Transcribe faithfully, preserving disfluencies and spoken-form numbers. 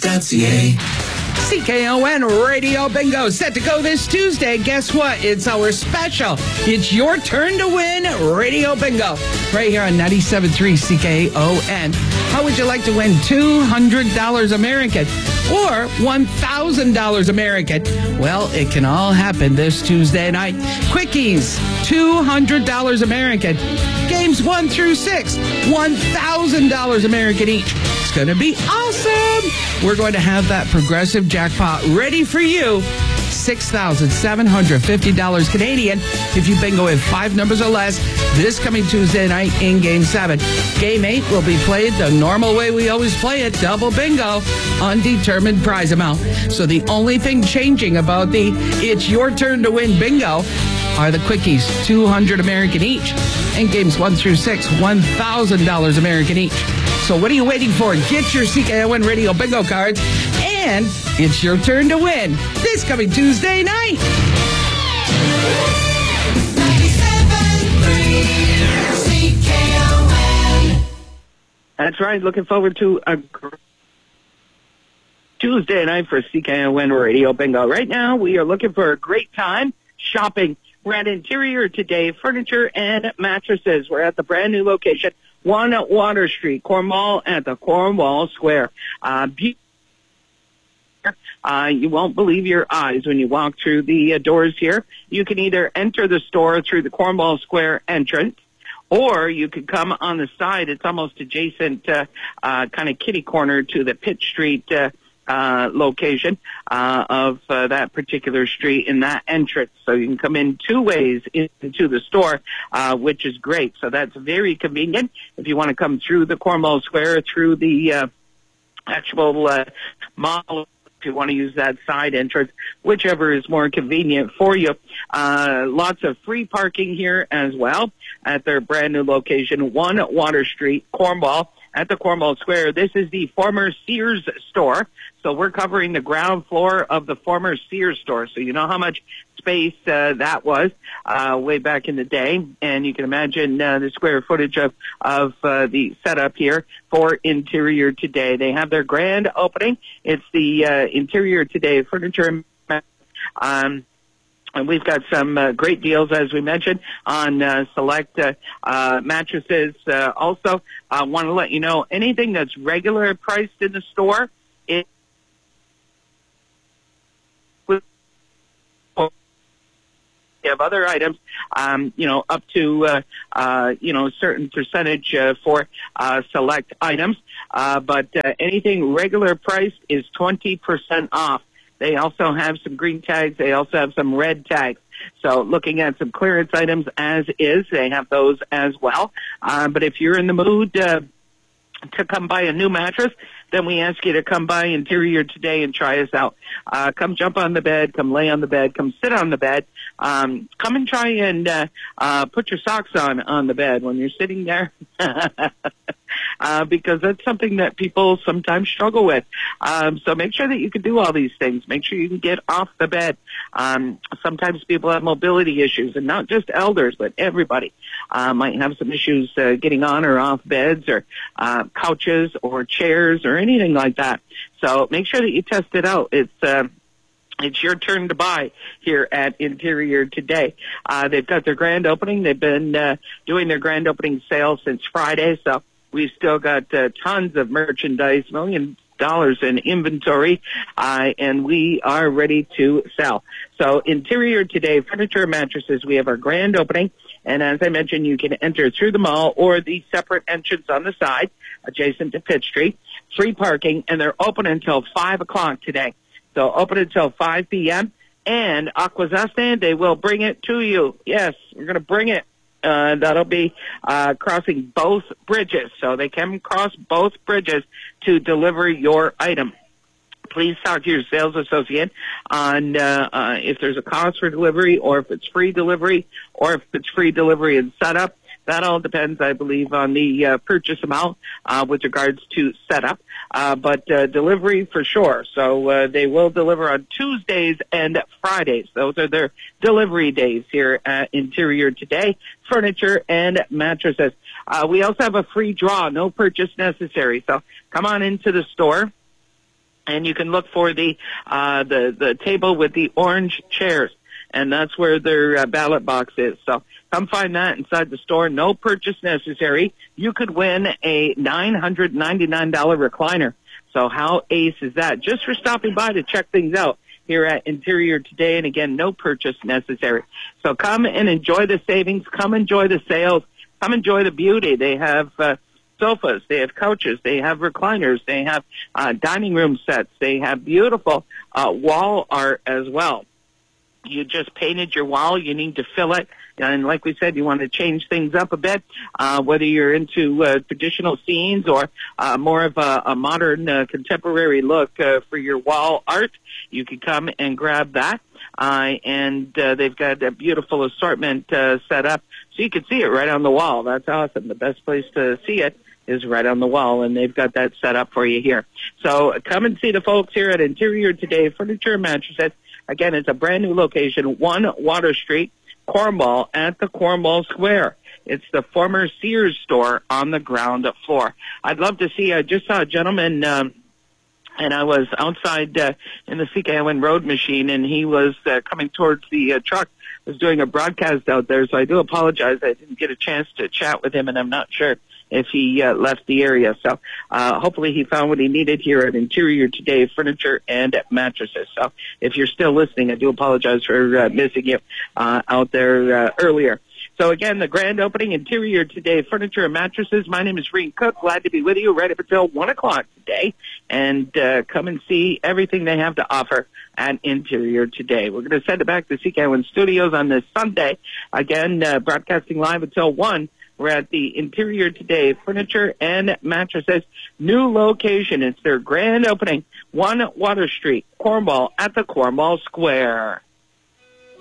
dot c a. C K O N Radio Bingo set to go this Tuesday. Guess what? It's our special. It's your turn to win Radio Bingo right here on ninety-seven point three C K O N. How would you like to win two hundred dollars American or one thousand dollars American? Well, it can all happen this Tuesday night. Quickies, two hundred dollars American. Games one through six, one thousand dollars American each. It's going to be awesome. We're going to have that progressive jackpot ready for you. six thousand seven hundred fifty dollars Canadian if you bingo with five numbers or less this coming Tuesday night in Game seven. Game eight will be played the normal way we always play it, double bingo, undetermined prize amount. So the only thing changing about the It's Your Turn to Win bingo are the quickies, two hundred American each, and games one through six, one thousand dollars American each. So what are you waiting for? Get your C K O N Radio Bingo cards, and it's your turn to win this coming Tuesday night. ninety-seven point three C K O N. That's right. Looking forward to a Tuesday night for C K O N Radio Bingo. Right now, we are looking for a great time shopping. We're at Interior Today Furniture and Mattresses. We're at the brand new location, one Water Street, Cornwall, at the Cornwall Square. Uh, be- uh, you won't believe your eyes when you walk through the uh, doors here. You can either enter the store through the Cornwall Square entrance, or you could come on the side. It's almost adjacent, uh, uh, kind of kitty corner to the Pitt Street uh, uh, location uh, of uh, that particular street in that entrance. So you can come in two ways into the store, uh, which is great. So that's very convenient if you want to come through the Cornwall Square, through the uh, actual uh, mall. If you want to use that side entrance, whichever is more convenient for you. Uh, lots of free parking here as well at their brand new location, one Water Street, Cornwall, at the Cornwall Square. This is the former Sears store. So we're covering the ground floor of the former Sears store. So you know how much space uh, that was uh, way back in the day. And you can imagine uh, the square footage of, of uh, the setup here for Interior Today. They have their grand opening. It's the uh, Interior Today Furniture. Um, and we've got some uh, great deals, as we mentioned, on uh, select uh, uh, mattresses. Uh, also, I want to let you know, anything that's regular priced in the store, it have other items, um, you know, up to, uh, uh, you know, a certain percentage uh, for uh, select items. Uh, but uh, anything regular priced is twenty percent off. They also have some green tags. They also have some red tags. So looking at some clearance items as is, they have those as well. Uh, but if you're in the mood uh, to come buy a new mattress, then we ask you to come by Interior Today and try us out. Uh, come jump on the bed, come lay on the bed, come sit on the bed. Um, come and try and uh, uh, put your socks on on the bed when you're sitting there. Uh, because that's something that people sometimes struggle with. Um, so make sure that you can do all these things. Make sure you can get off the bed. Um, sometimes people have mobility issues, and not just elders, but everybody uh, might have some issues uh, getting on or off beds or uh, couches or chairs or anything like that. So make sure that you test it out. It's uh, It's your turn to buy here at Interior Today. Uh, they've got their grand opening. They've been uh, doing their grand opening sale since Friday, so we've still got uh, tons of merchandise, millions of dollars in inventory, uh, and we are ready to sell. So Interior Today, furniture and mattresses, we have our grand opening, and as I mentioned, you can enter through the mall or the separate entrance on the side, adjacent to Pitt Street. Free parking, and they're open until five o'clock today. So open until five p.m. And Aquazeste, they will bring it to you. Yes, we're going to bring it. Uh, that'll be uh, crossing both bridges. So they can cross both bridges to deliver your item. Please talk to your sales associate on uh, uh, if there's a cost for delivery or if it's free delivery or if it's free delivery and setup. That all depends, I believe, on the uh, purchase amount uh, with regards to setup. Uh, but uh, delivery for sure. So uh, they will deliver on Tuesdays and Fridays. Those are their delivery days here at Interior Today, furniture and mattresses. Uh, we also have a free draw, no purchase necessary. So come on into the store. and you can look for the uh, the the table with the orange chairs, and that's where their uh, ballot box is. So come find that inside the store. No purchase necessary. You could win a nine hundred ninety-nine dollars recliner. So how ace is that? Just for stopping by to check things out here at Interior Today. And again, no purchase necessary. So come and enjoy the savings. Come enjoy the sales. Come enjoy the beauty. They have uh, sofas. They have couches. They have recliners. They have uh, dining room sets. They have beautiful uh, wall art as well. You just painted your wall. You need to fill it. And like we said, you want to change things up a bit, uh, whether you're into uh, traditional scenes or uh, more of a, a modern uh, contemporary look uh, for your wall art. You can come and grab that. Uh, and uh, they've got a beautiful assortment uh, set up so you can see it right on the wall. That's awesome. The best place to see it is right on the wall, and they've got that set up for you here. So come and see the folks here at Interior Today Furniture and Mattresses. Again, it's a brand new location, one Water Street, Cornwall, at the Cornwall Square. It's the former Sears store on the ground floor. I'd love to see, I just saw a gentleman, um, and I was outside uh, in the C K O N road machine, and he was uh, coming towards the uh, truck, was doing a broadcast out there, so I do apologize. I didn't get a chance to chat with him, and I'm not sure if he uh, left the area. So uh, hopefully he found what he needed here at Interior Today Furniture and Mattresses. So if you're still listening, I do apologize for uh, missing you uh, out there uh, earlier. So again, the grand opening, Interior Today Furniture and Mattresses. My name is Reed Cook. Glad to be with you right up until one o'clock today. And uh, come and see everything they have to offer at Interior Today. We're going to send it back to C K O N Studios on this Sunday. Again, uh, broadcasting live until one. We're at the Interior Today Furniture and Mattresses new location. It's their grand opening, one Water Street, Cornwall, at the Cornwall Square.